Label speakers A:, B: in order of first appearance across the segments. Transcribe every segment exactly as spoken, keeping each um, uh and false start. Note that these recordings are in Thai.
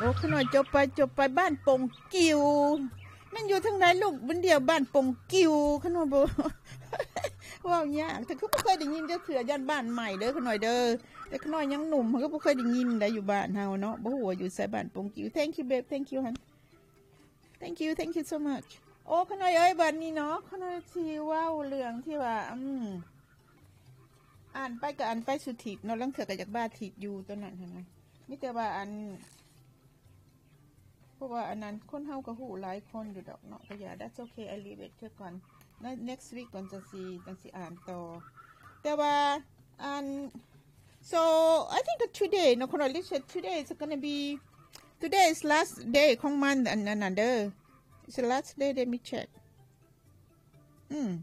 A: โอ้ขน่อยจบไปจบไปบ้านปงกิ้วมันอยู่ทางไหนลูกมันเดียวบ้านปงกิ้วขน่อยบ่ว้าวยากแต่คือบ่เคยได้ยินจักเทื่อย่านบ้านใหม่เด้อขน่อยเด้อแต่ขน่อยยังหนุ่มก็บ่เคยได้ยินได้อยู่บ้านเฮาเนาะบ่ฮู้ว่าอยู่ไสบ้านปงกิ้ว Thank you babe Thank you hon Thank you Thank you so much โอ้ขน่อยเอ้ยบัดนี้เนาะขน่อยสิเว้าเรื่องที่ว่าอืมอ่านไปก็อ่านไปสุดทิศเนาะลังเทื่อก็อยากบ้าทิศอยู่ตัวนั้นหั่นน่ะมีแต่ว่าอันเพราะว่าอันนั้นคนเฮาก็ฮู้หลายคนอยู่ดอกเนาะก็อย่า That's okay I leave it เถอะก่อน next week ก่อนจะสิจังสิอ่านต่อแต่ว่าอัน so I think that today เนาะคนเรา listen today is gonna be today is last day ของมันอันนั้นเด้อ it's the last day let me check อืม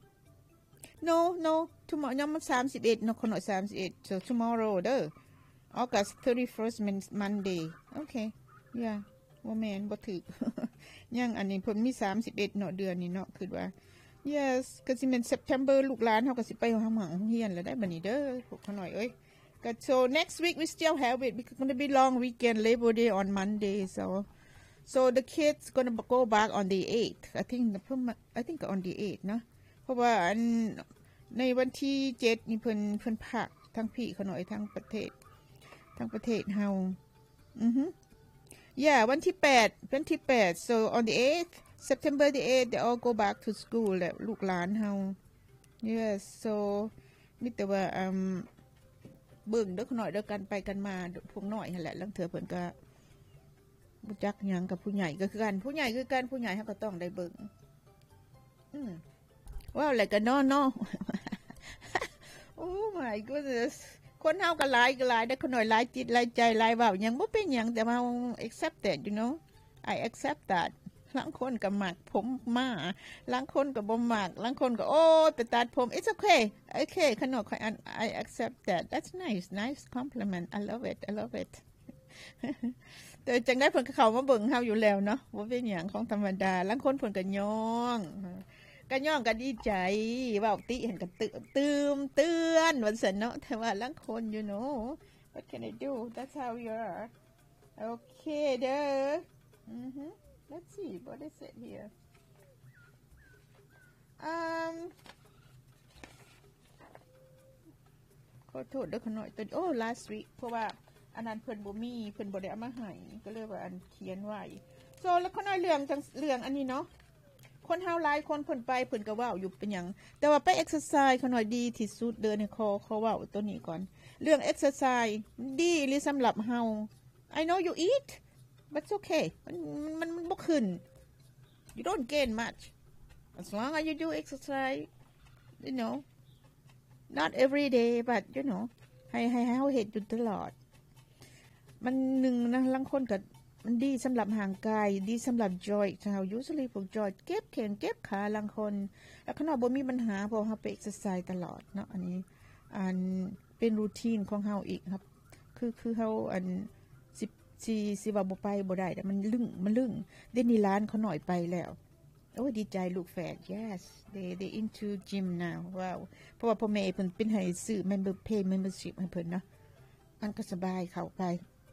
A: no no tomorrow ยังมันสามสิบเอ็ดเนาะคนเราสามสิบเอ็ด so tomorrow เด้อ August thirty-first Monday okay yeahว่าแม่นบ่ถึก ยังอันนี้เพิ่นมีสามสิบเอ็ดเนาะเดือนนี้เนาะคือว่า yes ก็สิเป็น September ลูกหลานเฮาก็สิไปหาหมอเฮียนแล้วได้บัดนี้เด้อพวกเขาหน่อยเอ้ยก็ so next week we still have it because it's going to be long weekend Labor Day on Monday so so the kids going to go back on the eighth I think I think on the eighth เนาะเพราะว่าอันในวันที่เจ็ดนี่เพิ่นเพิ่นพักทั้งพี่เขาหน่อยทั้งประเทศทั้งประเทศเฮาอือฮึYeah วันที่แปดวันที่แปด so on the eighth September the eighth they all go back to school แหละลูกหลานเฮา yes so มีแต่ว่าอืมเบิ่งเด้อหน่อยเด้อกันไปกันมาพวกน้อยหั่นแหละลังเทื่อเพิ่นก็บ่จักหยังกับผู้ใหญ่ก็คือกันผู้ใหญ่คือกันผู้ใหญ่เฮาก็ต้องได้เบิ่งอืมว้าวแหละก็น้อๆ Oh my goodnessคนเฮาก็หลายก็หลายได้คนน้อยหลายจิตหลายใจหลายเว้าหยังบ่เป็นหยังแต่ว่า accept that you know I accept that ลางคนก็มักผมมาลางคนก็บ่มักลางคนก็โอ๊ยไปตัดผม It's okay okay ขนม I accept that that's nice nice compliment I love it I love it แต่จังได้เพิ่นก็เข้ามาเบิ่งเฮาอยู่แล้วเนาะบ่เป็นหยังของธรรมดาลางคนเพิ่นก็ย่องก็ย่องก็ดีใจเว้าติเห็นก็ตื่มเตือนว่าซั่นเนาะแต่ว่าลางคน you know what can I do that's how we are okay เด้ออือฮึ let's see what is it here um ขอโทษเด้อขน่อยตัวโอ้ last week เพราะว่าอันนั้นเพิ่นบ่มีเพิ่นบ่ได้เอามาให้ก็เลยว่าอันเขียนไว้โซแล้วขน่อยเรื่องจังเรื่องอันนี้เนาะคนเฮาหลายคนเพิ่นไปเพิ่นก็เว้าอยู่เป็นหยังแต่ว่าไปเอ็กซ์ไซส์ขน่อยดีที่สุดเดินให้คอขอเว้าตัวนี้ก่อนเรื่องเอ็กซ์ไซส์ดีหรือสำหรับเฮา I know you eat but it's okay มันมันมันบ่ขึ้น you don't gain much as long as you do exercise you know not every day but you know ให้ให้เฮาเฮ็ดอยู่ตลอดมันหนึ่งนะลางคนก็มันดีสำหรับห่างกายดีสำหรับจอยชาว usually พวกจอยเก็บแขนเก็บขาลางคนแล้วขนาดบ่มีปัญหาเพราะเฮาไปเอ็กซ์ไซส์ตลอดเนาะอันนี้อันเป็นรูทีนของเฮาอีกครับคือคือเฮาอันสิสิสิว่าบ่ไปบ่ได้แต่มันลึ่งมันลึ่งเดี๋ยวนี้ร้านเขาหน่อยไปแล้วโอ้ดีใจลูกแฝด yes they they into gym now ว้าวเพราะว่าพ่อแม่เพิ่นเป็นให้ซื้อ member pay membership ให้เพิ่นเนาะมันก็สบายเข้าไป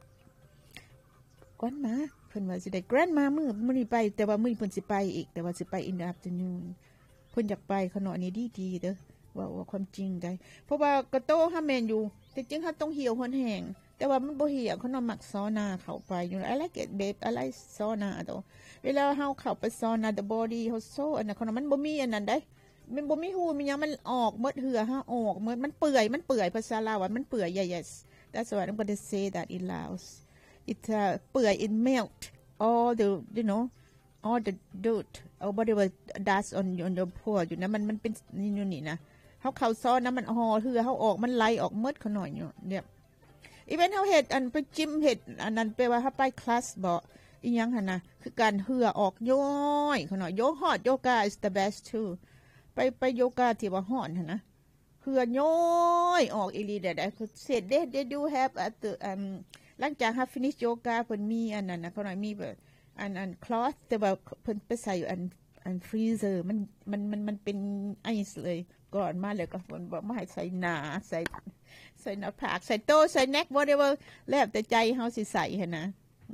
A: ก่อนมาเพิ่นว่าสิได้ grandma มื้อมื้อนี้ไปแต่ว่ามื้อนี้เพิ่นสิไปอีกแต่ว่าสิไป in the afternoon เพิ่นอยากไปเขาเนาะนี่ดีๆเด้อว่าว่าความจริงได้เพราะว่าก็โตเฮาแม่นอยู่แต่จริงเฮาต้องเหี่ยวคนแห้งแต่ว่ามันบ่เหี่ยวเขาเนาะมักซอนาเข้าไปอยู่ I like it babe I like sauna โตเวลาเฮาเข้าไปซอนา the body เฮาโซอันนั้นเขาเนาะมันบ่มีอันนั้นได้มันบ่มีหูมีหยังมันออกหมดเหือเฮาออกหมดมันเปื่อยมันเปื่อยภาษาลาวว่ามันเปื่อย yes that's why I'm going to say that in Laos it uh, เปื่อย it melt all the you know all the dirt or whatever dust on on the pore อยู่นะมันมันเป็นนี่อยู่นี่นะเฮาเข้าซ้อนนะมันห่อเหือเฮาออกมันไหลออกหมดเขาหน่อยอยู่เนี่ยอีเวนต์เฮาเฮ็ดอันไปจิมเฮ็ดอันนั้นแปลว่าเฮาไปคลาสบ่อีหยังหั่นน่ะคือการเหือออกย้อยเขาหน่อยโยฮอตโยกา is the best too ไปไปโยกาที่ว่าฮ้อนหั่นนะเหือย้อยออกอีหลีได้ได้คือเสร็จเด้ they do have at the um หลังจาก have finish yoga เพิ่นมีอันนั้นน่ะเขาหน่อยมีแบบอันอัน cloth แต่ว่าเพิ่นไปใส่อยู่อันอัน freezer มันมันมันมันเป็นไอซ์เลยก่อนมาเลยก็เพิ่นบอกมาให้ใส่หนาใส่ใส่หน้าผากใส่โตใส่ neck whatever แล้วแต่ใจเฮาสิใส่หั่นนะอื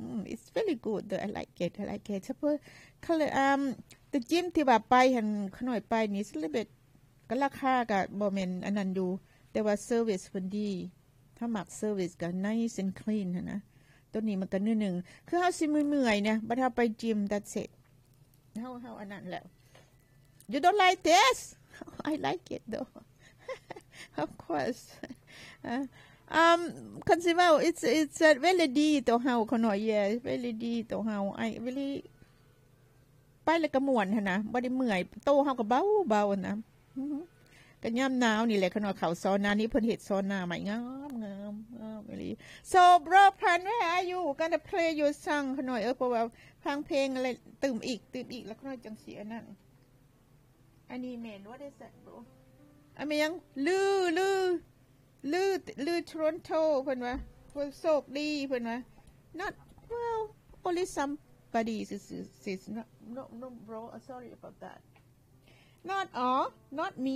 A: mm, it's very good though I like it I like it เฉพาะ color um the gym ที่ว่าไปหันขน่อยไปนี่ a little bit ก็ราคาก็บ่แม่นอันนั้นอยู่แต่ว่า service เพิ่นดีถ้ามัก service ก็ nice and clean หั่นนะตัวนี้มันก็นิดนึงคือเฮาสิเมื่อยๆนะบัดเฮาไปจิม that's it เฮาเฮาอันนั้นแล้ว you don't like this I like it though of course uh, um คันสิว่า it's it's a very ดีตัวเฮาขน่อย yeah very ดีตัวเฮา I really ไปแล้วก็ม่วนหั่นนะบ่ได้เมื่อยโตเฮาก็เบาๆนะก็ยามหนาวนี่แหละขน่อยเข้าซอนานี้เพิ่นเฮ็ดซอนาใหม่งามงามงาม really so bro plan where are you gonna play your song ขน่อยเออเพราะว่าฟังเพลงอะไรตื่มอีกตื่มอีกแล้วขน่อยจังสิอันนั้นอันนี้แม่น what is that bro อันนี้ยังลือลือลือลือ Toronto เพิ่นว่าเพิ่นโชคดีเพิ่นว่า not well only somebody is is not no no bro sorry about that not all not me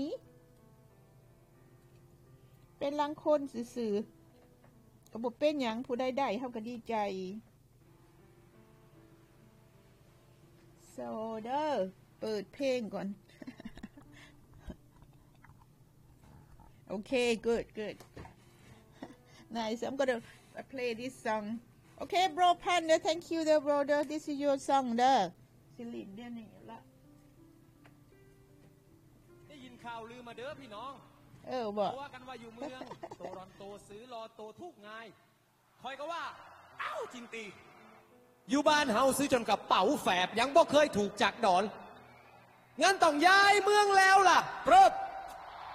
A: เป็นลังคนซื่อๆก็บ่เป็นหยังผู้ใดได้เฮาก็ดีใจ so เด้อเปิดเพลงก่อน okay good good nice I'm gonna play this song okay bro Panda thank you the brother this is your song เด้อสิลินเดี๋ยวนี้ละ
B: ได้ยินข่าวลือมาเด้อพี่น้อง
A: เออบอก
B: ว่ากันว่าอยู่เมืองโตรอนโตซื้อรอโตทุกงายคอยก็ว่าเอ้าจริงตีอยู่บ้านเฮาซื้อจนกับเป๋าแฝบยังบ่เคยถูกจักดอนงั้นต้องย้ายเมืองแล้วล่ะเพิ่ม